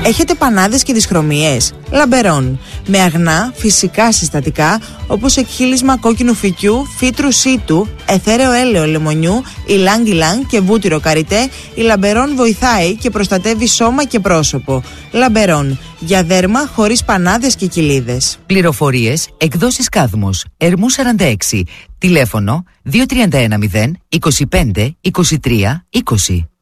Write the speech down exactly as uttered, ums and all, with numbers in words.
Έχετε πανάδες και δυσχρωμίες? Λαμπερόν. Με αγνά, φυσικά συστατικά όπως εκχύλισμα κόκκινου φυκιού, φύτρου σίτου, εθέρεο έλαιο λεμονιού, ιλάνγκ ιλάνγκ και βούτυρο καριτέ, η Λαμπερόν βοηθάει και προστατεύει σώμα και πρόσωπο. Λαμπερόν. Για δέρμα χωρίς πανάδες και κοιλίδες. Πληροφορίες, εκδόσεις Κάδμος, Ερμού σαράντα έξι, τηλέφωνο δύο τρία ένα μηδέν είκοσι πέντε είκοσι τρία είκοσι.